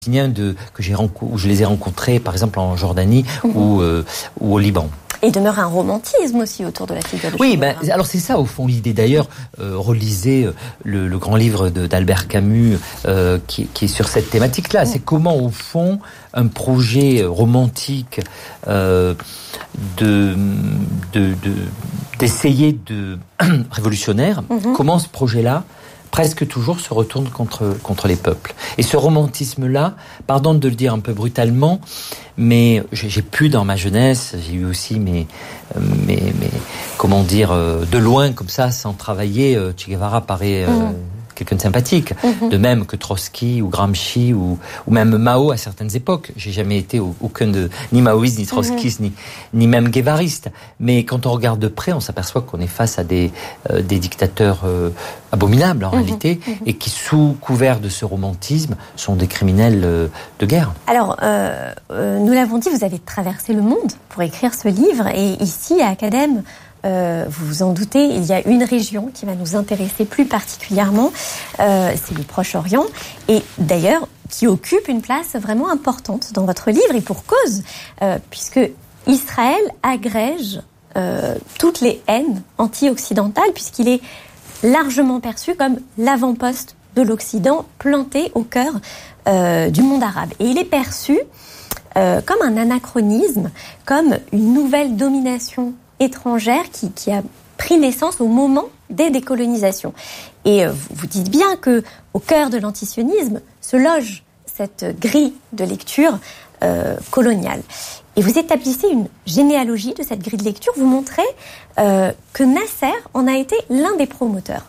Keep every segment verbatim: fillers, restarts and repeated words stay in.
De, que j'ai où je les ai rencontrés, par exemple en Jordanie mmh. ou, euh, ou au Liban. Et il demeure un romantisme aussi autour de la figure de Oui, Che ben, alors c'est ça au fond l'idée. D'ailleurs, euh, relisez le, le grand livre de, d'Albert Camus euh, qui, qui est sur cette thématique-là. Mmh. C'est comment au fond un projet romantique euh, de, de, de d'essayer de révolutionnaire. Mmh. Comment ce projet-là presque toujours se retourne contre, contre les peuples. Et ce romantisme-là, pardon de le dire un peu brutalement, mais j'ai, j'ai pu dans ma jeunesse, j'ai eu aussi mes, mes, mes comment dire, de loin comme ça, sans travailler, Che Guevara paraît euh, mmh. quelqu'un de sympathique. Mmh. De même que Trotsky ou Gramsci ou, ou même Mao à certaines époques. J'ai jamais été aucun de, ni maoïste, ni trotskiste, mmh. ni, ni même guévariste. Mais quand on regarde de près, on s'aperçoit qu'on est face à des, euh, des dictateurs euh, abominables en mmh. réalité, mmh. et qui, sous couvert de ce romantisme, sont des criminels euh, de guerre. Alors, euh, euh, nous l'avons dit, vous avez traversé le monde pour écrire ce livre. Et ici, à Acadème, Euh, vous vous en doutez, il y a une région qui va nous intéresser plus particulièrement, euh, c'est le Proche-Orient, et d'ailleurs qui occupe une place vraiment importante dans votre livre, et pour cause, euh, puisque Israël agrège euh, toutes les haines anti-occidentales, puisqu'il est largement perçu comme l'avant-poste de l'Occident planté au cœur euh, du monde arabe. Et il est perçu euh, comme un anachronisme, comme une nouvelle domination étrangère qui, qui a pris naissance au moment des décolonisations. Et euh, vous dites bien que au cœur de l'antisionisme se loge cette grille de lecture euh, coloniale. Et vous établissez une généalogie de cette grille de lecture. Vous montrez euh, que Nasser en a été l'un des promoteurs.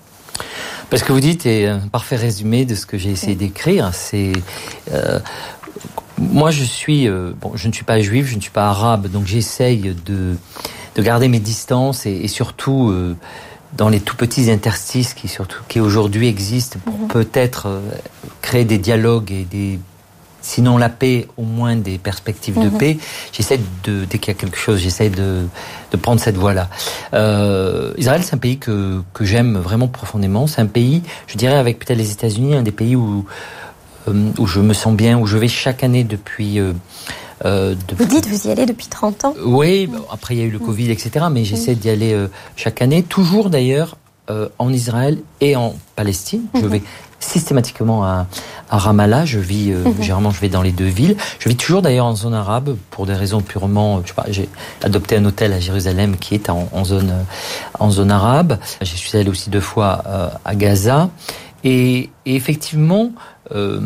Parce que vous dites est un parfait résumé de ce que j'ai essayé d'écrire. C'est euh, moi, je suis euh, bon, je ne suis pas juif, je ne suis pas arabe, donc j'essaye de de garder mes distances et, et surtout euh, dans les tout petits interstices qui surtout qui aujourd'hui existent pour mmh. peut-être euh, créer des dialogues et des sinon la paix, au moins des perspectives mmh. de paix. J'essaie de dès qu'il y a quelque chose, j'essaie de de prendre cette voie-là. Euh, Israël, c'est un pays que que j'aime vraiment profondément. C'est un pays, je dirais, avec peut-être les États-Unis, un des pays où euh, où je me sens bien, où je vais chaque année depuis. Euh, Euh, depuis... Vous dites, vous y allez depuis trente ans ? Oui, mmh. après il y a eu le Covid, et cetera. Mais j'essaie mmh. d'y aller euh, chaque année, toujours d'ailleurs euh, en Israël et en Palestine. Mmh. Je vais systématiquement à, à Ramallah. Je vis, euh, mmh. généralement, je vais dans les deux villes. Je vis toujours d'ailleurs en zone arabe pour des raisons purement. Je sais pas, j'ai adopté un hôtel à Jérusalem qui est en, en zone en zone arabe. Je suis allé aussi deux fois euh, à Gaza et, et effectivement, euh,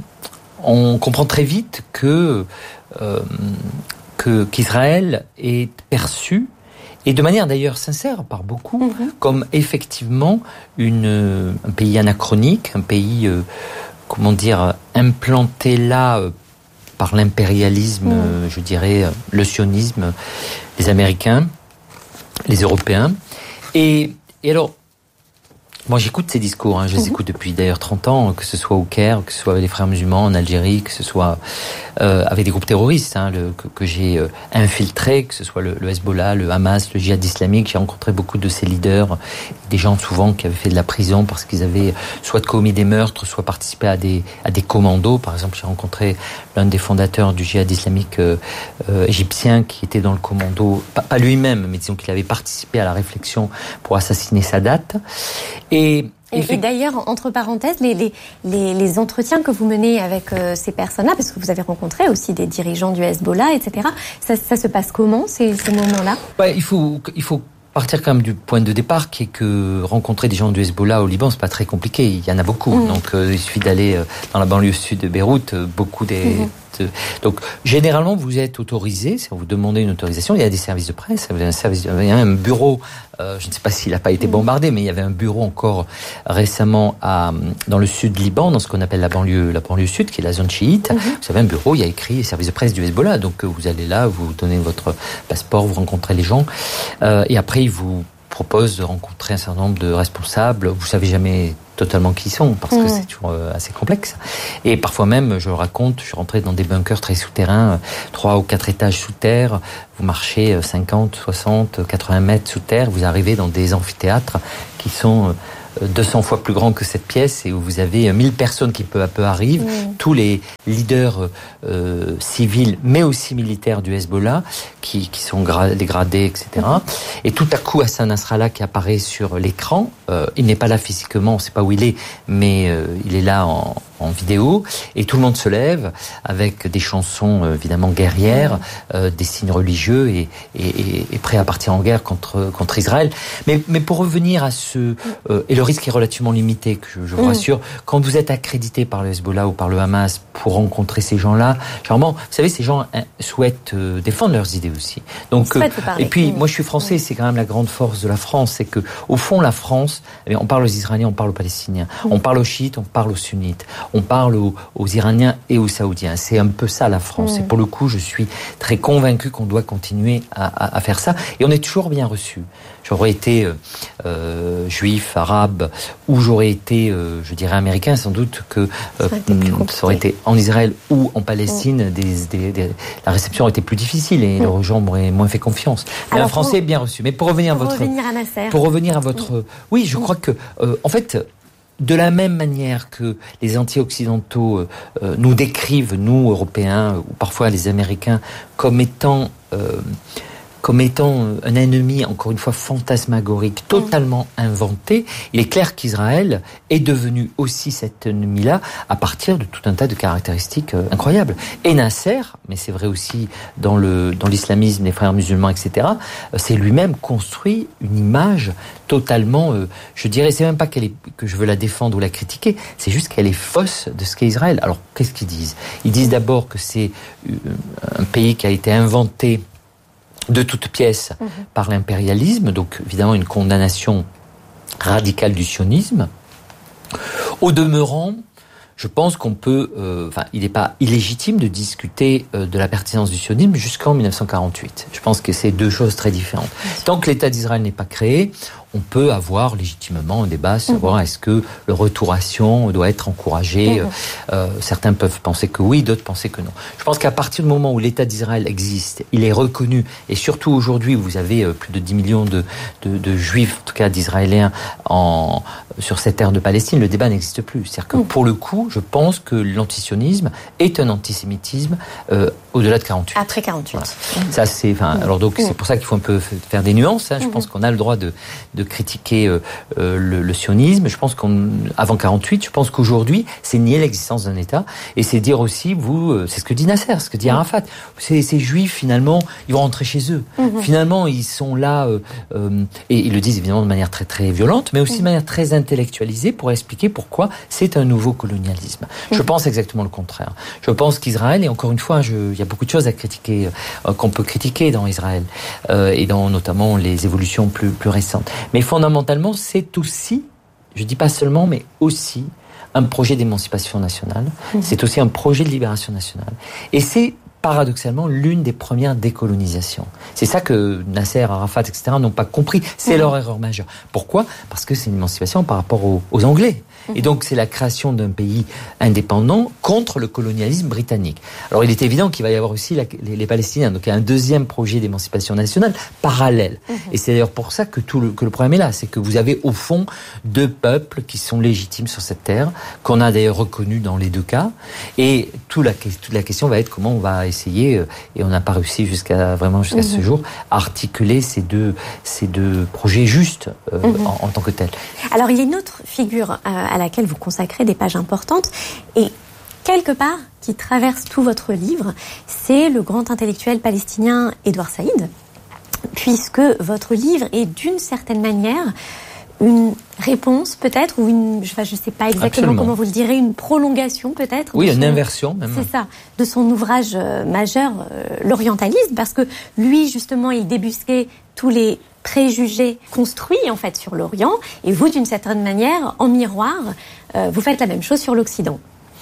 on comprend très vite que Euh, que, qu'Israël est perçu, et de manière d'ailleurs sincère par beaucoup, mmh. comme effectivement une, un pays anachronique, un pays, euh, comment dire, implanté là euh, par l'impérialisme, mmh. euh, je dirais, euh, le sionisme, les Américains, les Européens. Et, et alors, moi, j'écoute ces discours, hein. je les mmh. écoute depuis d'ailleurs trente ans, que ce soit au Caire, que ce soit avec les frères musulmans en Algérie, que ce soit euh, avec des groupes terroristes hein, le, que, que j'ai euh, infiltrés, que ce soit le, le Hezbollah, le Hamas, le djihad islamique. J'ai rencontré beaucoup de ces leaders, des gens souvent qui avaient fait de la prison parce qu'ils avaient soit commis des meurtres, soit participé à des, à des commandos. Par exemple, j'ai rencontré l'un des fondateurs du djihad islamique euh, euh, égyptien qui était dans le commando, pas, pas lui-même, mais disons qu'il avait participé à la réflexion pour assassiner Sadat. Et Et, et, et d'ailleurs, entre parenthèses, les, les, les, les entretiens que vous menez avec euh, ces personnes-là, parce que vous avez rencontré aussi des dirigeants du Hezbollah, et cetera, ça, ça se passe comment, ces, ces moments-là ? Ouais, il faut, il faut partir quand même du point de départ qui est que rencontrer des gens du Hezbollah au Liban, c'est pas très compliqué. Il y en a beaucoup. Mmh. Donc, euh, il suffit d'aller euh, dans la banlieue sud de Beyrouth, euh, beaucoup des... Mmh. Donc, généralement, vous êtes autorisé, si vous demandez une autorisation, il y a des services de presse, il y a un, service, il y a un bureau, euh, je ne sais pas s'il n'a pas été bombardé, mais il y avait un bureau encore récemment à, dans le sud du Liban, dans ce qu'on appelle la banlieue, la banlieue sud, qui est la zone chiite. Mm-hmm. Vous avez un bureau, il y a écrit service de presse du Hezbollah, donc vous allez là, vous donnez votre passeport, vous rencontrez les gens, euh, et après, ils vous proposent de rencontrer un certain nombre de responsables, vous savez jamais totalement qui ils sont, parce que mmh. c'est toujours euh, assez complexe. Et parfois même, je le raconte, je suis rentré dans des bunkers très souterrains, trois ou quatre étages sous terre, vous marchez cinquante, soixante, quatre-vingts mètres sous terre, vous arrivez dans des amphithéâtres qui sont deux cents fois plus grand que cette pièce et où vous avez mille personnes qui peu à peu arrivent, mmh. tous les leaders euh, civils mais aussi militaires du Hezbollah qui, qui sont gra- dégradés, et cetera. Mmh. Et tout à coup Hassan Nasrallah qui apparaît sur l'écran, euh, il n'est pas là physiquement, on ne sait pas où il est, mais euh, il est là en, en vidéo et tout le monde se lève avec des chansons euh, évidemment guerrières, euh, des signes religieux et, et, et, et prêt à partir en guerre contre, contre Israël. Mais, mais pour revenir à ce... Euh, et le risque est relativement limité, que je, je vous mmh. rassure. Quand vous êtes accrédité par le Hezbollah ou par le Hamas pour rencontrer ces gens-là, généralement, vous savez, ces gens hein, souhaitent euh, défendre leurs idées aussi. Donc, euh, et puis, mmh. moi je suis français, mmh. c'est quand même la grande force de la France, c'est que au fond, la France, eh bien, on parle aux Israéliens, on parle aux Palestiniens, mmh. on parle aux chiites, on parle aux sunnites, on parle aux, aux Iraniens et aux Saoudiens. C'est un peu ça la France. Mmh. Et pour le coup, je suis très convaincu qu'on doit continuer à, à, à faire ça. Et on est toujours bien reçu. J'aurais été euh, euh, juif, arabe, ou j'aurais été, euh, je dirais, américain, sans doute que euh, ça aurait été en Israël ou en Palestine, mmh. des, des, des, la réception aurait été plus difficile et mmh. les gens m'auraient moins fait confiance. Mais alors, un Français pour, est bien reçu. Mais pour revenir pour à votre, revenir à Nasser. pour revenir à votre, mmh. oui, je mmh. crois que, euh, en fait. De la même manière que les anti-occidentaux euh, nous décrivent, nous, Européens, ou parfois les Américains, comme étant... Euh, comme étant un ennemi, encore une fois, fantasmagorique, totalement inventé, il est clair qu'Israël est devenu aussi cet ennemi-là à partir de tout un tas de caractéristiques euh, incroyables. Et Nasser, mais c'est vrai aussi dans le dans l'islamisme, les frères musulmans, et cetera, euh, c'est lui-même construit une image totalement, euh, je dirais, c'est même pas qu'elle est, que je veux la défendre ou la critiquer, c'est juste qu'elle est fausse de ce qu'est Israël. Alors, qu'est-ce qu'ils disent ? Ils disent d'abord que c'est un pays qui a été inventé de toutes pièces mmh. par l'impérialisme, donc évidemment une condamnation radicale du sionisme. Au demeurant, je pense qu'on peut, euh, enfin, il n'est pas illégitime de discuter euh, de la pertinence du sionisme jusqu'en dix-neuf cent quarante-huit. Je pense que c'est deux choses très différentes. Tant que l'État d'Israël n'est pas créé, on peut avoir légitimement un débat, savoir mmh. est-ce que le retour à Sion doit être encouragé. Mmh. Euh, certains peuvent penser que oui, d'autres penser que non. Je pense qu'à partir du moment où l'État d'Israël existe, il est reconnu, et surtout aujourd'hui où vous avez euh, plus de dix millions de, de, de Juifs, en tout cas d'Israéliens, en, sur cette terre de Palestine, le débat n'existe plus. C'est-à-dire que mmh. pour le coup, je pense que l'antisionisme est un antisémitisme euh, au-delà de quarante-huit. Après quarante-huit. Voilà. Mmh. Ça, c'est, enfin, mmh. alors donc, mmh. c'est pour ça qu'il faut un peu faire des nuances. Hein. Je mmh. pense qu'on a le droit de de critiquer euh, euh, le, le sionisme. Je pense qu'avant quarante-huit, je pense qu'aujourd'hui, c'est nier l'existence d'un État et c'est dire aussi, vous, euh, c'est ce que dit Nasser, ce que dit Arafat. Ces, ces Juifs, finalement, ils vont rentrer chez eux. Mm-hmm. Finalement, ils sont là euh, euh, et ils le disent évidemment de manière très très violente, mais aussi mm-hmm. de manière très intellectualisée pour expliquer pourquoi c'est un nouveau colonialisme. Mm-hmm. Je pense exactement le contraire. Je pense qu'Israël, et encore une fois, je, il y a beaucoup de choses à critiquer, euh, qu'on peut critiquer dans Israël euh, et dans notamment les évolutions plus plus récentes. Mais fondamentalement, c'est aussi, je dis pas seulement, mais aussi un projet d'émancipation nationale. Mmh. C'est aussi un projet de libération nationale. Et c'est paradoxalement l'une des premières décolonisations. C'est ça que Nasser, Arafat, et cetera n'ont pas compris. C'est mmh. leur erreur majeure. Pourquoi ? Parce que c'est une émancipation par rapport aux, aux Anglais. Et donc, c'est la création d'un pays indépendant contre le colonialisme britannique. Alors, il est évident qu'il va y avoir aussi la, les, les Palestiniens. Donc, il y a un deuxième projet d'émancipation nationale parallèle. Mmh. Et c'est d'ailleurs pour ça que, tout le, que le problème est là. C'est que vous avez, au fond, deux peuples qui sont légitimes sur cette terre, qu'on a d'ailleurs reconnus dans les deux cas. Et toute la, toute la question va être comment on va essayer, et on n'a pas réussi jusqu'à, vraiment jusqu'à mmh. ce jour, à articuler ces deux, ces deux projets justes euh, mmh. en, en tant que tels. Alors, il y a une autre figure euh, à laquelle vous consacrez des pages importantes et quelque part qui traverse tout votre livre, c'est le grand intellectuel palestinien Edward Saïd, puisque votre livre est d'une certaine manière une réponse peut-être, ou une, je ne sais pas exactement Absolument. Comment vous le direz, une prolongation peut-être. Oui, une son, inversion même. C'est ça, de son ouvrage euh, majeur, euh, l'orientalisme, parce que lui justement il débusquait tous les préjugés construits en fait sur l'Orient, et vous d'une certaine manière, en miroir, euh, vous faites la même chose sur l'Occident.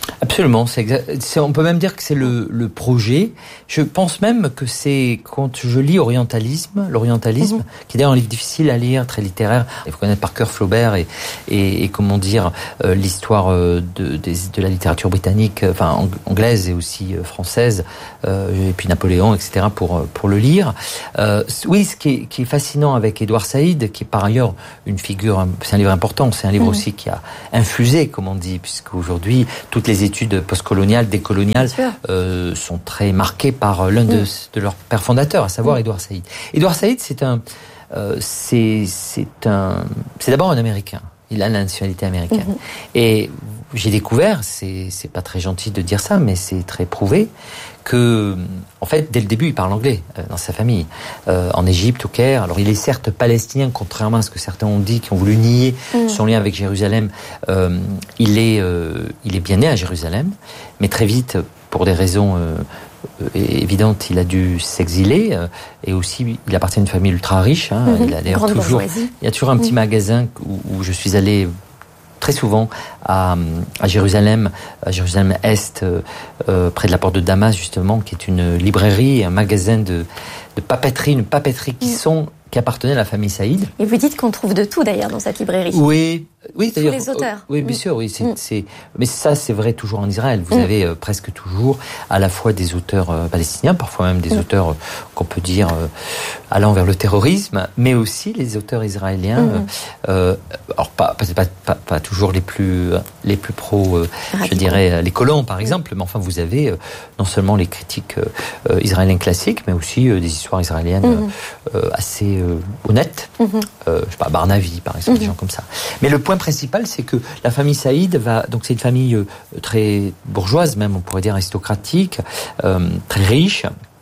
Absolument, c'est exact, c'est, on peut même dire que c'est le, le projet. Je pense même que c'est, quand je lis Orientalisme, l'orientalisme, mmh. qui est d'ailleurs un livre difficile à lire, très littéraire, il faut connaître par cœur Flaubert et, et, et comment dire, euh, l'histoire de, de, de la littérature britannique, enfin anglaise et aussi française, euh, et puis Napoléon, et cetera, pour, pour le lire. Euh, oui, ce qui est, qui est fascinant avec Édouard Saïd, qui est par ailleurs une figure, c'est un livre important, c'est un livre mmh. aussi qui a infusé, comme on dit, puisqu'aujourd'hui, toutes les études postcoloniales, décoloniales, euh, sont très marquées par l'un de, mmh. de leurs pères fondateurs, à savoir mmh. Édouard Saïd. Édouard Saïd, c'est un, euh, c'est, c'est un, c'est d'abord un Américain. Il a la nationalité américaine. Mmh. Et j'ai découvert, c'est, c'est pas très gentil de dire ça, mais c'est très prouvé, que, en fait, dès le début, il parle anglais euh, dans sa famille, euh, en Égypte, au Caire. Alors, il est certes palestinien, contrairement à ce que certains ont dit, qui ont voulu nier mmh. son lien avec Jérusalem. Euh, il est, euh, il est bien né à Jérusalem, mais très vite, pour des raisons euh, évidentes, il a dû s'exiler. Euh, et aussi, il appartient à une famille ultra riche. Hein, mmh. Il a d'ailleurs toujours, il y a toujours un petit mmh. magasin où, où je suis allé très souvent à, à Jérusalem, à Jérusalem-Est, euh, euh, près de la porte de Damas, justement, qui est une librairie, un magasin de, de papeterie, une papeterie qui, sont, qui appartenait à la famille Saïd. Et vous dites qu'on trouve de tout, d'ailleurs, dans cette librairie. Oui, oui, d'ailleurs. Tous les auteurs. Oui, bien sûr, oui. C'est, mm. c'est, mais ça, c'est vrai toujours en Israël. Vous mm. avez euh, presque toujours à la fois des auteurs euh, palestiniens, parfois même des mm. auteurs euh, qu'on peut dire euh, allant vers le terrorisme, mais aussi les auteurs israéliens. Mm. Euh, alors pas, pas, pas, pas toujours les plus les plus pro, euh, je dirais les colons par exemple, mm. mais enfin vous avez euh, non seulement les critiques euh, israéliennes classiques, mais aussi euh, des histoires israéliennes mm. euh, assez euh, honnêtes. Mm. Euh, je sais pas, Barnavi par exemple, mm. des gens comme ça. Mais le point principal, c'est que la famille Saïd va, donc c'est une famille euh, très bourgeoise, même on pourrait dire aristocratique, euh, très riche.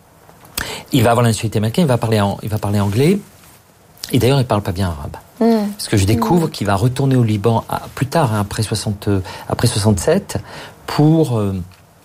Il va avoir la nationalité américaine, il va parler, en, il va parler anglais, et d'ailleurs il parle pas bien arabe. Mmh. Parce que je découvre mmh. qu'il va retourner au Liban à, plus tard, hein, après soixante, après soixante-sept, pour euh,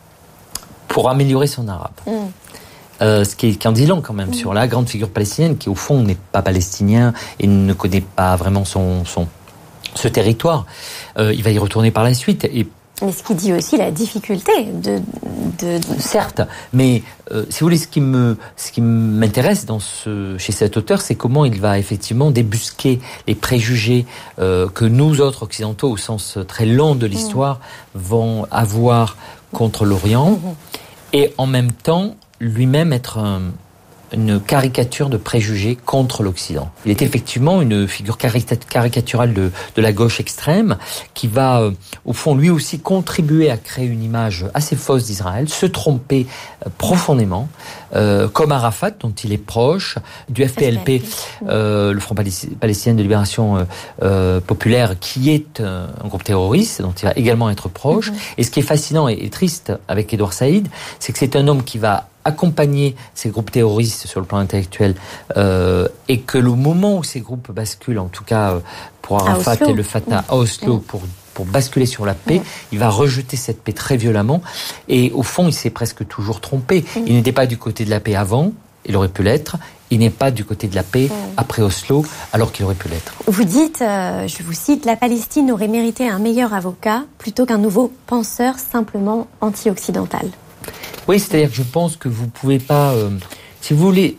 pour améliorer son arabe. Mmh. Euh, ce qui est, qui en dit long quand même mmh. sur la grande figure palestinienne, qui au fond n'est pas palestinien et ne connaît pas vraiment son son ce territoire. Euh, il va y retourner par la suite. Et mais ce qui dit aussi la difficulté de... de, de... Certes, mais euh, si vous voulez, ce qui, me, ce qui m'intéresse dans ce, chez cet auteur, c'est comment il va effectivement débusquer les préjugés euh, que nous autres occidentaux, au sens très long de l'histoire, mmh. vont avoir contre l'Orient, mmh. et en même temps, lui-même être un... une caricature de préjugés contre l'Occident. Il est effectivement une figure caricaturale de, de la gauche extrême qui va, euh, au fond, lui aussi contribuer à créer une image assez fausse d'Israël, se tromper euh, profondément, euh, comme Arafat, dont il est proche, du F P L P, euh, le Front Palestinien de Libération euh, euh, Populaire, qui est euh, un groupe terroriste, dont il va également être proche. Mm-hmm. Et ce qui est fascinant et, et triste avec Édouard Saïd, c'est que c'est un homme qui va accompagner ces groupes terroristes sur le plan intellectuel euh, et que le moment où ces groupes basculent, en tout cas euh, pour Arafat et le Fatah à Oslo, mmh. pour, pour basculer sur la paix, mmh. il va rejeter cette paix très violemment et au fond il s'est presque toujours trompé. Mmh. Il n'était pas du côté de la paix avant, il aurait pu l'être. Il n'est pas du côté de la paix mmh. après Oslo, alors qu'il aurait pu l'être. Vous dites, euh, je vous cite, la Palestine aurait mérité un meilleur avocat plutôt qu'un nouveau penseur simplement anti-occidental. Oui, c'est-à-dire que je pense que vous pouvez pas, euh, si vous voulez,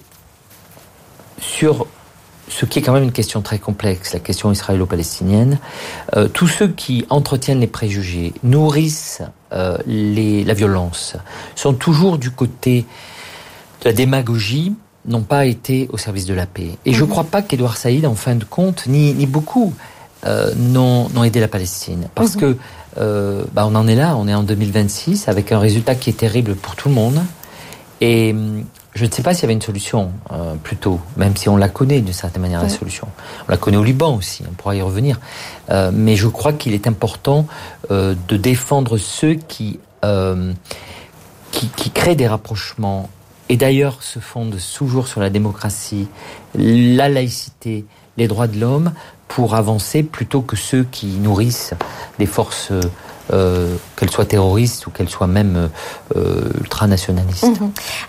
sur ce qui est quand même une question très complexe, la question israélo-palestinienne, euh, tous ceux qui entretiennent les préjugés, nourrissent euh, les, la violence, sont toujours du côté de la démagogie, n'ont pas été au service de la paix. Et mmh. je ne crois pas qu'Édouard Saïd, en fin de compte, ni, ni beaucoup, euh, n'ont, n'ont aidé la Palestine. Parce mmh. que Euh, bah on en est là, on est en deux mille vingt-six avec un résultat qui est terrible pour tout le monde et je ne sais pas s'il y avait une solution euh, plus tôt, même si on la connaît d'une certaine manière, oui. la solution. On la connaît au Liban aussi, on pourra y revenir. Euh, mais je crois qu'il est important euh, de défendre ceux qui, euh, qui, qui créent des rapprochements et d'ailleurs se fondent toujours sur la démocratie, la laïcité, les droits de l'homme, pour avancer plutôt que ceux qui nourrissent des forces, euh, qu'elles soient terroristes ou qu'elles soient même euh, ultranationalistes. Mmh. Alors,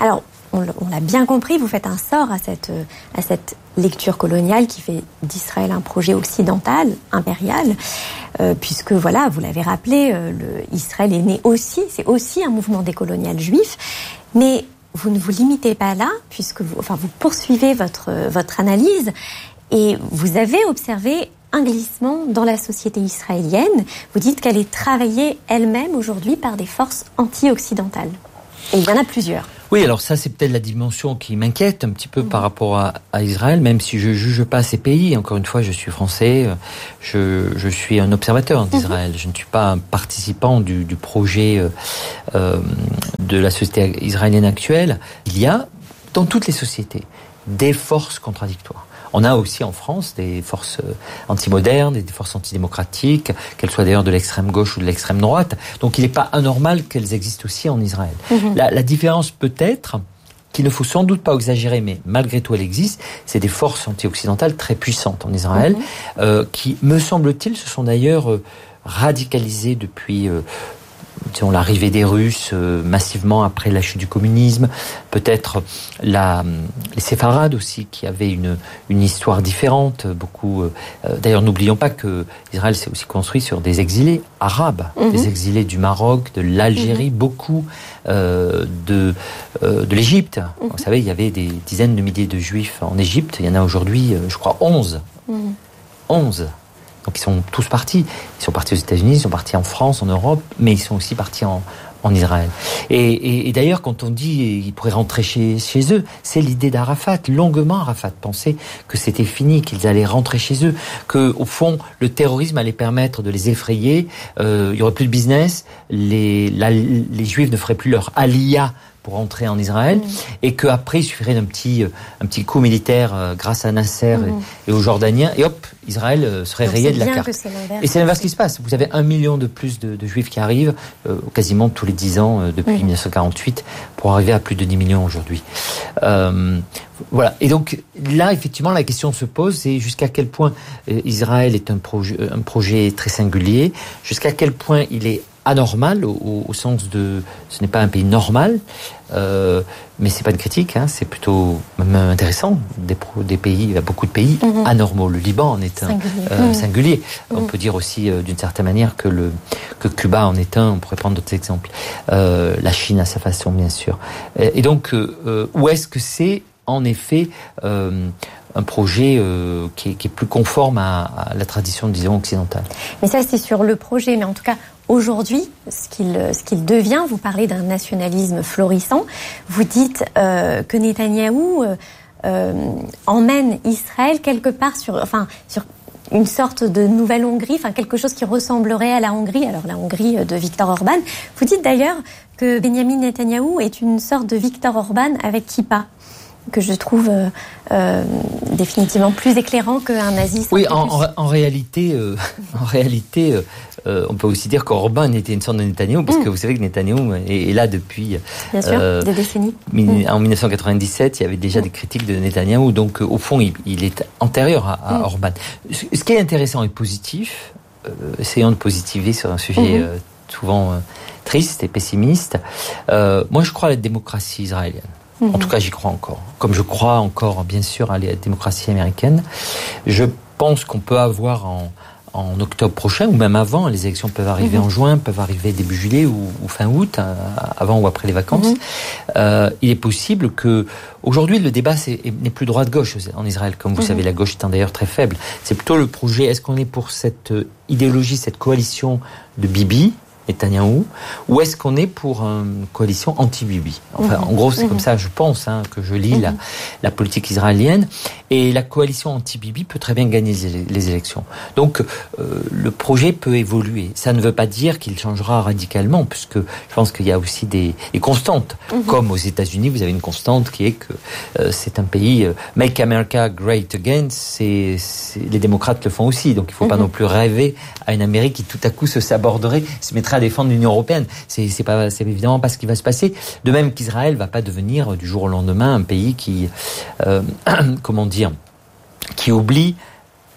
on, on l'a bien compris, vous faites un sort à cette, à cette lecture coloniale qui fait d'Israël un projet occidental, impérial, euh, puisque voilà, vous l'avez rappelé, euh, le, Israël est né aussi, c'est aussi un mouvement décolonial juif, mais vous ne vous limitez pas là, puisque vous, enfin, vous poursuivez votre, votre analyse, et vous avez observé un glissement dans la société israélienne. Vous dites qu'elle est travaillée elle-même aujourd'hui par des forces anti-occidentales. Et il y en a plusieurs. Oui, alors ça, c'est peut-être la dimension qui m'inquiète un petit peu mmh. par rapport à, à Israël, même si je juge pas ces pays. Encore une fois, je suis français, je, je suis un observateur d'Israël. Mmh. Je ne suis pas un participant du, du projet euh, de la société israélienne actuelle. Il y a, dans toutes les sociétés, des forces contradictoires. On a aussi en France des forces antimodernes et des forces antidémocratiques, qu'elles soient d'ailleurs de l'extrême gauche ou de l'extrême droite. Donc il n'est pas anormal qu'elles existent aussi en Israël. Mmh. La, la différence peut-être, qu'il ne faut sans doute pas exagérer, mais malgré tout elle existe, c'est des forces anti-occidentales très puissantes en Israël, mmh. euh, qui, me semble-t-il, se sont d'ailleurs euh, radicalisées depuis... Euh, disons, l'arrivée des Russes euh, massivement après la chute du communisme, peut-être la, les séfarades aussi, qui avaient une, une histoire différente. Beaucoup, euh, d'ailleurs, n'oublions pas que Israël s'est aussi construit sur des exilés arabes, mmh. des exilés du Maroc, de l'Algérie, mmh. beaucoup euh, de, euh, de l'Égypte. Mmh. Vous savez, il y avait des dizaines de milliers de Juifs en Égypte. Il y en a aujourd'hui, euh, je crois, onze. Mmh. onze. Donc ils sont tous partis. Ils sont partis aux États-Unis, ils sont partis en France, en Europe, mais ils sont aussi partis en, en Israël. Et, et, et d'ailleurs, quand on dit qu'ils pourraient rentrer chez, chez eux, c'est l'idée d'Arafat. Longuement, Arafat pensait que c'était fini, qu'ils allaient rentrer chez eux, que au fond, le terrorisme allait permettre de les effrayer. Euh, il y aurait plus de business, les, la, les Juifs ne feraient plus leur aliyah pour entrer en Israël, mmh. et qu'après il suffirait d'un petit, un petit coup militaire euh, grâce à Nasser mmh. et, et aux Jordaniens, et hop, Israël euh, serait Donc rayé de la carte. C'est et c'est l'inverse qui se passe. Vous avez un million de plus de, de Juifs qui arrivent, euh, quasiment tous les dix ans euh, depuis mmh. dix-neuf cent quarante-huit, pour arriver à plus de dix millions aujourd'hui. Euh, voilà. Et donc là, effectivement, la question se pose, c'est jusqu'à quel point euh, Israël est un projet, un projet très singulier, jusqu'à quel point il est anormal au, au sens de ce n'est pas un pays normal, euh, mais c'est pas une critique, hein, c'est plutôt même intéressant. Des, pro, des pays, il y a beaucoup de pays mmh. anormaux. Le Liban en est un singulier. Euh, mmh. singulier. Mmh. On peut dire aussi euh, d'une certaine manière que le que Cuba en est un. On pourrait prendre d'autres exemples. Euh, la Chine à sa façon, bien sûr. Et donc euh, où est-ce que c'est en effet euh, un projet euh, qui, est, qui est plus conforme à, à la tradition, disons, occidentale. Mais ça, c'est sur le projet. Mais en tout cas, aujourd'hui, ce qu'il, ce qu'il devient, vous parlez d'un nationalisme florissant. Vous dites euh, que Netanyahou euh, euh, emmène Israël quelque part sur, enfin, sur une sorte de nouvelle Hongrie, enfin quelque chose qui ressemblerait à la Hongrie, alors la Hongrie de Viktor Orban. Vous dites d'ailleurs que Benjamin Netanyahou est une sorte de Viktor Orban avec kippa, que je trouve euh, euh, définitivement plus éclairant qu'un nazi. Oui, en, en, en réalité, euh, en réalité, euh, on peut aussi dire qu'Orban était une sorte de Netanyahou, parce mm. que vous savez que Netanyahou est, est là depuis Bien sûr, euh, des décennies. Mi- en dix-neuf cent quatre-vingt-dix-sept, il y avait déjà mm. des critiques de Netanyahou, donc euh, au fond, il, il est antérieur à, à mm. Orban. Ce, ce qui est intéressant et positif, euh, essayons de positiver sur un sujet mm-hmm. euh, souvent euh, triste et pessimiste. Euh, moi, je crois à la démocratie israélienne. En tout cas, j'y crois encore. Comme je crois encore, bien sûr, à la démocratie américaine. Je pense qu'on peut avoir en, en octobre prochain, ou même avant, les élections peuvent arriver mmh. en juin, peuvent arriver début juillet ou, ou fin août, hein, avant ou après les vacances. Mmh. Euh, il est possible que, aujourd'hui, le débat c'est, n'est plus droite-gauche en Israël, comme vous mmh. savez, la gauche étant d'ailleurs très faible. C'est plutôt le projet, est-ce qu'on est pour cette idéologie, cette coalition de Bibi, Netanyahou, ou est-ce qu'on est pour une coalition anti-Bibi? Enfin, mmh. en gros, c'est mmh. comme ça, je pense, hein, que je lis mmh. la, la politique israélienne. Et la coalition anti-Bibi peut très bien gagner les, les élections. Donc, euh, le projet peut évoluer. Ça ne veut pas dire qu'il changera radicalement, puisque je pense qu'il y a aussi des, des constantes. Mmh. Comme aux États-Unis, vous avez une constante qui est que euh, c'est un pays euh, Make America Great Again. C'est, c'est, les démocrates le font aussi. Donc, il ne faut mmh. pas non plus rêver à une Amérique qui tout à coup se saborderait, se mettrait à défendre l'Union européenne. C'est, c'est pas, c'est évidemment pas ce qui va se passer. De même qu'Israël va pas devenir du jour au lendemain un pays qui, euh, comment dire, qui oublie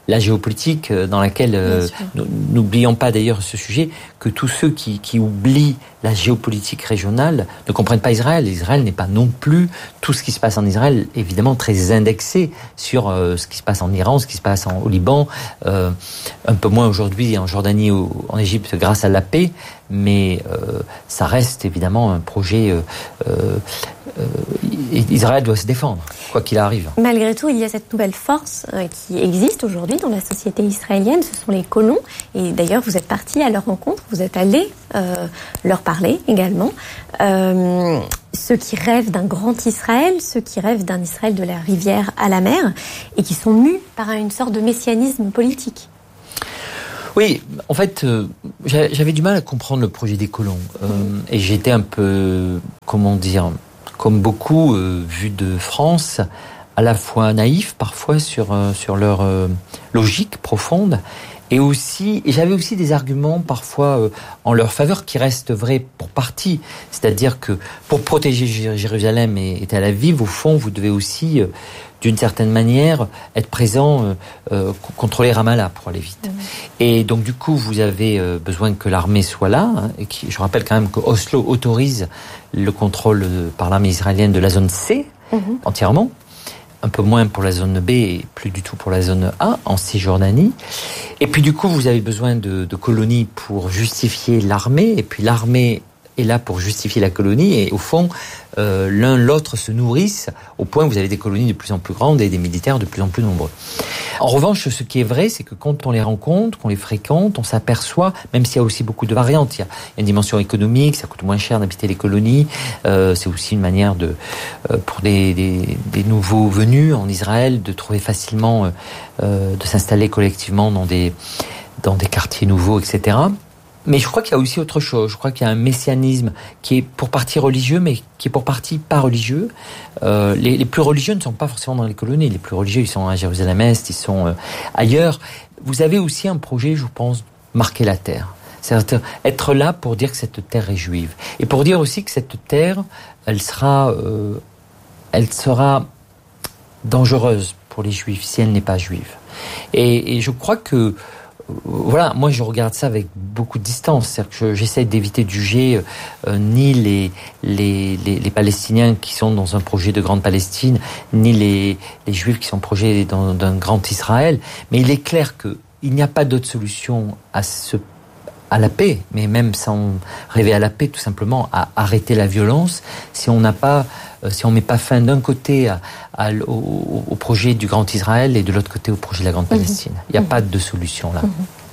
la géopolitique dans laquelle, euh, n'oublions pas d'ailleurs ce sujet, que tous ceux qui, qui oublient la géopolitique régionale ne comprennent pas Israël. Israël n'est pas non plus tout ce qui se passe en Israël, évidemment très indexé sur euh, ce qui se passe en Iran, ce qui se passe en, au Liban, euh, un peu moins aujourd'hui en Jordanie ou en Égypte grâce à la paix, mais euh, ça reste évidemment un projet. Euh, euh, euh, Israël doit se défendre, quoi qu'il arrive. Malgré tout, il y a cette nouvelle force euh, qui existe aujourd'hui dans la société israélienne, ce sont les colons, et d'ailleurs vous êtes partis à leur rencontre, vous êtes allés euh, leur parler également. Euh, ceux qui rêvent d'un grand Israël, ceux qui rêvent d'un Israël de la rivière à la mer, et qui sont mus par une sorte de messianisme politique. Oui, en fait, euh, j'avais du mal à comprendre le projet des colons. Euh, et j'étais un peu, comment dire, comme beaucoup, euh, vu de France, à la fois naïf parfois sur, euh, sur leur euh, logique profonde. Et aussi, et j'avais aussi des arguments parfois euh, en leur faveur qui restent vrais pour partie. C'est-à-dire que pour protéger Jérusalem et, et Tel Aviv, au fond, vous devez aussi, euh, d'une certaine manière, être présent, euh, euh, contrôler Ramallah pour aller vite. Mmh. Et donc du coup, vous avez euh, besoin que l'armée soit là. Hein, et qui, je rappelle quand même que Oslo autorise le contrôle euh, par l'armée israélienne de la zone C mmh. entièrement. Un peu moins pour la zone B et plus du tout pour la zone A, en Cisjordanie. Et puis du coup, vous avez besoin de, de colonies pour justifier l'armée, et puis l'armée est là pour justifier la colonie, et au fond, euh, l'un l'autre se nourrissent, au point où vous avez des colonies de plus en plus grandes et des militaires de plus en plus nombreux. En revanche, ce qui est vrai, c'est que quand on les rencontre, qu'on les fréquente, on s'aperçoit, même s'il y a aussi beaucoup de variantes, il y a, il y a une dimension économique, ça coûte moins cher d'habiter les colonies, euh, c'est aussi une manière de, euh, pour des, des, des nouveaux venus en Israël, de trouver facilement, euh, de s'installer collectivement dans des, dans des quartiers nouveaux, et cetera. Mais je crois qu'il y a aussi autre chose. Je crois qu'il y a un messianisme qui est pour partie religieux, mais qui est pour partie pas religieux. Euh, les, les plus religieux ne sont pas forcément dans les colonies. Les plus religieux, ils sont à Jérusalem-Est, ils sont euh, ailleurs. Vous avez aussi un projet, je pense, marquer la terre. C'est-à-dire être là pour dire que cette terre est juive. Et pour dire aussi que cette terre, elle sera, euh, elle sera dangereuse pour les juifs si elle n'est pas juive. Et, et je crois que voilà, moi je regarde ça avec beaucoup de distance, c'est-à-dire que je, j'essaie d'éviter de juger euh, ni les, les, les, les Palestiniens qui sont dans un projet de grande Palestine, ni les, les Juifs qui sont projets dans, d'un grand Israël, mais il est clair qu'il n'y a pas d'autre solution à, ce, à la paix, mais même sans rêver à la paix, tout simplement à arrêter la violence, si on n'a pas, euh, si on met pas fin d'un côté à, à, au, au projet du grand Israël et de l'autre côté au projet de la grande Palestine. Mmh. Il n'y a mmh. pas de solution là. Mmh.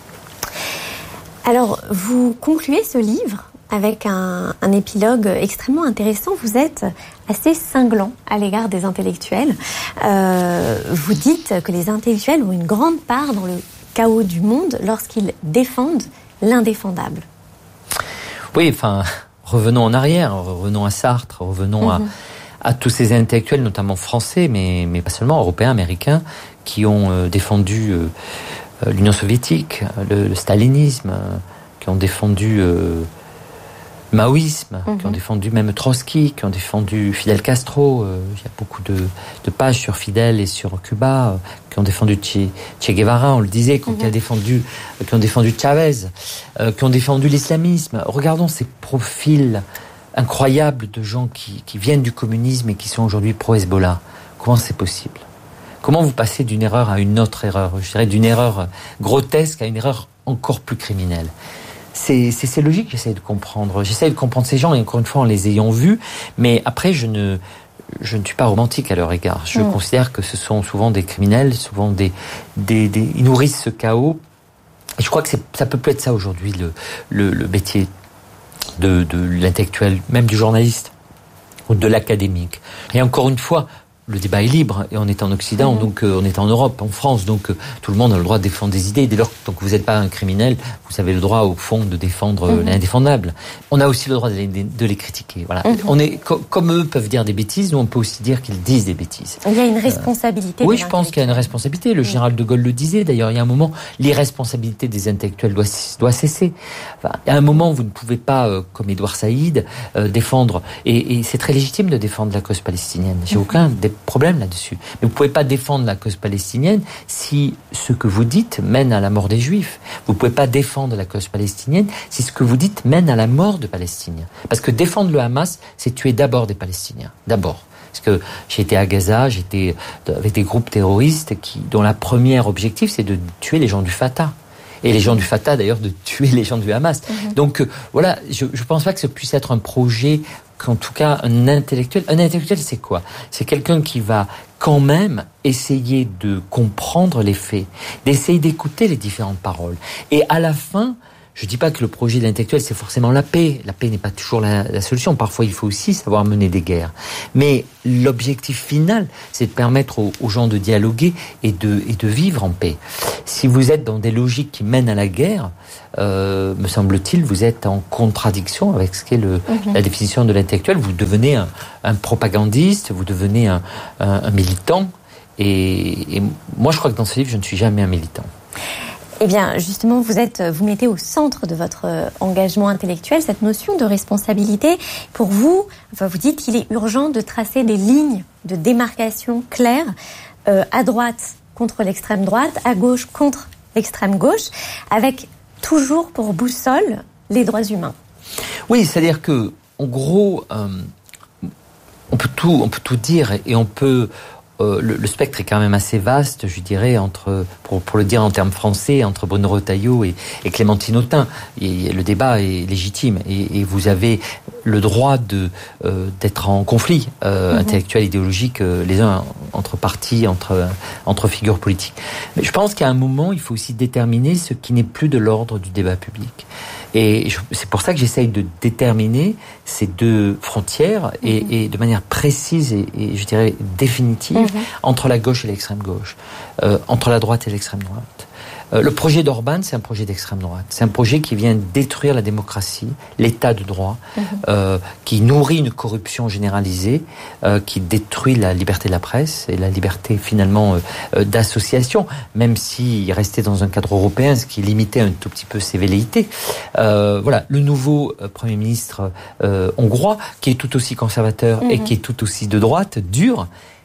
Alors, vous concluez ce livre avec un, un épilogue extrêmement intéressant. Vous êtes assez cinglant à l'égard des intellectuels. Euh, vous dites que les intellectuels ont une grande part dans le chaos du monde lorsqu'ils défendent l'indéfendable. Oui, enfin, revenons en arrière, revenons à Sartre, revenons mmh. à, à tous ces intellectuels, notamment français, mais, mais pas seulement, européens, américains, qui ont euh, défendu euh, l'Union soviétique, le, le stalinisme, euh, qui ont défendu euh, le maoïsme, mmh. qui ont défendu même Trotsky, qui ont défendu Fidel Castro. Euh, il y a beaucoup de, de pages sur Fidel et sur Cuba, euh, qui ont défendu Che, che Guevara, on le disait, qui, mmh. qui, a défendu, euh, qui ont défendu Chavez, euh, qui ont défendu l'islamisme. Regardons ces profils incroyables de gens qui, qui viennent du communisme et qui sont aujourd'hui pro-Hezbollah. Comment c'est possible ? Comment vous passez d'une erreur à une autre erreur ? Je dirais d'une erreur grotesque à une erreur encore plus criminelle. C'est, c'est, c'est logique, j'essaie de comprendre. J'essaie de comprendre ces gens, et encore une fois, en les ayant vus. Mais après, je ne, je ne suis pas romantique à leur égard. Je mmh. considère que ce sont souvent des criminels, souvent des, des, des, ils nourrissent ce chaos. Et je crois que c'est, ça peut plus être ça aujourd'hui, le, le, le métier de, de l'intellectuel, même du journaliste, ou de l'académique. Et encore une fois, le débat est libre, et on est en Occident, mmh. donc euh, on est en Europe, en France, donc euh, tout le monde a le droit de défendre des idées. Dès lors que vous n'êtes pas un criminel, vous avez le droit, au fond, de défendre euh, mmh. l'indéfendable. On a aussi le droit de les, de les critiquer. Voilà. Mmh. On est, co- comme eux peuvent dire des bêtises, nous on peut aussi dire qu'ils disent des bêtises. Il y a une responsabilité. Euh, oui, je pense qu'il y a une responsabilité. Le mmh. général de Gaulle le disait, d'ailleurs, il y a un moment, l'irresponsabilité des intellectuels doit, doit cesser. Enfin, il y a un moment, vous ne pouvez pas, euh, comme Édouard Saïd, euh, défendre, et, et c'est très légitime de défendre la cause palestinienne. J'ai mmh. aucun dé- problème là-dessus. Mais vous pouvez pas défendre la cause palestinienne si ce que vous dites mène à la mort des Juifs. Vous pouvez pas défendre la cause palestinienne si ce que vous dites mène à la mort de Palestiniens. Parce que défendre le Hamas, c'est tuer d'abord des Palestiniens. D'abord. Parce que j'étais à Gaza, j'étais avec des groupes terroristes qui, dont la première objectif, c'est de tuer les gens du Fatah. Et les gens du Fatah, d'ailleurs, de tuer les gens du Hamas. Mmh. Donc, euh, voilà, je ne pense pas que ce puisse être un projet qu'en tout cas, un intellectuel... Un intellectuel, c'est quoi ? C'est quelqu'un qui va quand même essayer de comprendre les faits, d'essayer d'écouter les différentes paroles. Et à la fin... Je dis pas que le projet de l'intellectuel, c'est forcément la paix. La paix n'est pas toujours la, la solution. Parfois, il faut aussi savoir mener des guerres. Mais l'objectif final, c'est de permettre aux, aux gens de dialoguer et de, et de vivre en paix. Si vous êtes dans des logiques qui mènent à la guerre, euh, me semble-t-il, vous êtes en contradiction avec ce qu'est le, mmh. la définition de l'intellectuel. Vous devenez un, un propagandiste, vous devenez un, un, un militant. Et, et moi, je crois que dans ce livre, je ne suis jamais un militant. Eh bien, justement, vous êtes, vous mettez au centre de votre engagement intellectuel cette notion de responsabilité. Pour vous, enfin, vous dites qu'il est urgent de tracer des lignes de démarcation claires, euh, à droite contre l'extrême droite, à gauche contre l'extrême gauche, avec toujours pour boussole les droits humains. Oui, c'est-à-dire que, en gros, euh, on peut tout, on peut tout dire et on peut. Euh, le, le spectre est quand même assez vaste, je dirais, entre, pour, pour le dire en termes français, entre Bruno Retailleau et, et Clémentine Autain. Et le débat est légitime et, et vous avez le droit de, euh, d'être en conflit euh, mmh. intellectuel, idéologique, euh, les uns entre partis, entre, entre figures politiques. Mais je pense qu'à un moment, il faut aussi déterminer ce qui n'est plus de l'ordre du débat public. Et je, c'est pour ça que j'essaye de déterminer ces deux frontières et, mmh. et de manière précise et, et je dirais définitive mmh. entre la gauche et l'extrême gauche, euh, entre la droite et l'extrême droite. Euh, le projet d'Orban, c'est un projet d'extrême droite. C'est un projet qui vient détruire la démocratie, l'état de droit, mmh. euh, qui nourrit une corruption généralisée, euh, qui détruit la liberté de la presse et la liberté finalement euh, d'association, même s'il restait dans un cadre européen, ce qui limitait un tout petit peu ses velléités. Euh, voilà, le nouveau euh, Premier ministre euh, hongrois, qui est tout aussi conservateur mmh. et qui est tout aussi de droite, dur,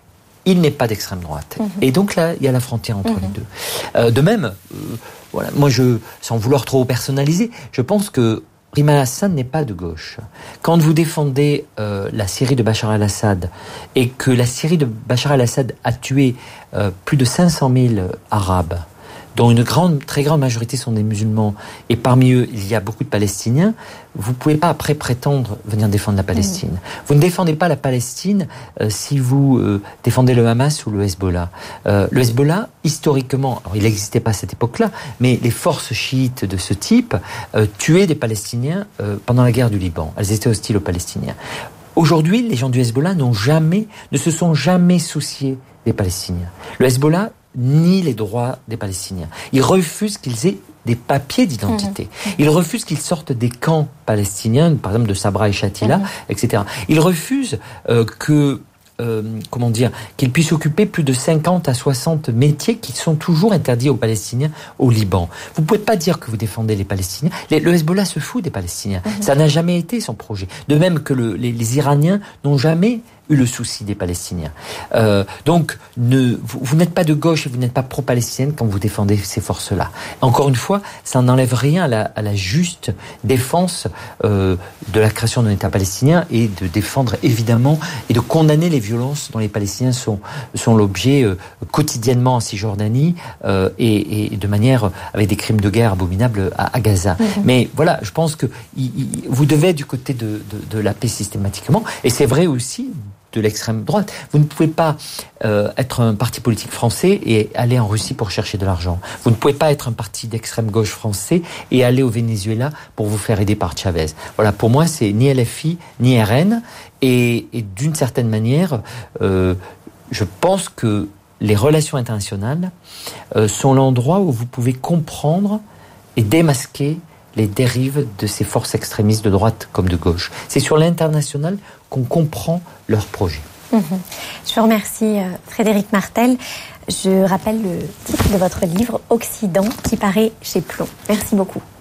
il n'est pas d'extrême droite. Mmh. Et donc là, il y a la frontière entre mmh. les deux. Euh, de même, euh, voilà, moi, je, sans vouloir trop personnaliser, je pense que Rima al-Assad n'est pas de gauche. Quand vous défendez euh, la Syrie de Bachar el-Assad et que la Syrie de Bachar el-Assad a tué euh, plus de cinq cent mille Arabes, dont une grande, très grande majorité sont des musulmans, et parmi eux, il y a beaucoup de Palestiniens, vous ne pouvez pas après prétendre venir défendre la Palestine. Mmh. Vous ne défendez pas la Palestine euh, si vous euh, défendez le Hamas ou le Hezbollah. Euh, le Hezbollah, historiquement, alors il n'existait pas à cette époque-là, mais les forces chiites de ce type euh, tuaient des Palestiniens euh, pendant la guerre du Liban. Elles étaient hostiles aux Palestiniens. Aujourd'hui, les gens du Hezbollah n'ont jamais, ne se sont jamais souciés des Palestiniens. Le Hezbollah nie les droits des Palestiniens. Ils refusent qu'ils aient des papiers d'identité. Mmh. Ils refusent qu'ils sortent des camps palestiniens, par exemple de Sabra et Shatila, mmh. et cetera. Ils refusent euh, que, euh, comment dire, qu'ils puissent occuper plus de cinquante à soixante métiers qui sont toujours interdits aux Palestiniens au Liban. Vous ne pouvez pas dire que vous défendez les Palestiniens. Les, le Hezbollah se fout des Palestiniens. Mmh. Ça n'a jamais été son projet. De même que le, les, les Iraniens n'ont jamais eu le souci des Palestiniens. Euh, donc, ne, vous, vous n'êtes pas de gauche et vous n'êtes pas pro-palestinienne quand vous défendez ces forces-là. Encore une fois, ça n'enlève rien à la, à la juste défense euh, de la création d'un État palestinien et de défendre évidemment et de condamner les violences dont les Palestiniens sont, sont l'objet euh, quotidiennement en Cisjordanie euh, et, et de manière avec des crimes de guerre abominables à, à Gaza. Mmh. Mais voilà, je pense que y, y, vous devez être du côté de, de, de la paix systématiquement, et c'est vrai aussi de l'extrême droite. Vous ne pouvez pas euh, être un parti politique français et aller en Russie pour chercher de l'argent. Vous ne pouvez pas être un parti d'extrême gauche français et aller au Venezuela pour vous faire aider par Chavez. Voilà, pour moi, c'est ni L F I, ni R N. Et, et d'une certaine manière, euh, je pense que les relations internationales euh, sont l'endroit où vous pouvez comprendre et démasquer les dérives de ces forces extrémistes de droite comme de gauche. C'est sur l'international qu'on comprend leur projet. Mmh. Je vous remercie, Frédéric Martel. Je rappelle le titre de votre livre, Occident, qui paraît chez Plomb. Merci beaucoup.